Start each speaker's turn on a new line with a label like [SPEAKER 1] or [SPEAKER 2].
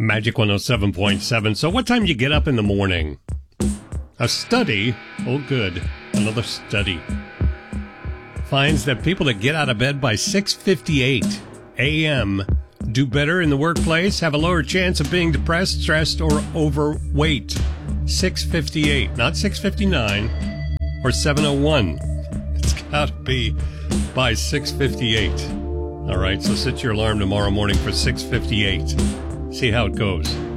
[SPEAKER 1] Magic 107.7. So what time do you get up in the morning? A study, oh good, another study, finds that people that get out of bed by 6:58 a.m. do better in the workplace, have a lower chance of being depressed, stressed, or overweight. 6:58, not 6:59 or 7:01. It's got to be by 6:58. All right, so set your alarm tomorrow morning for 6:58. See how it goes.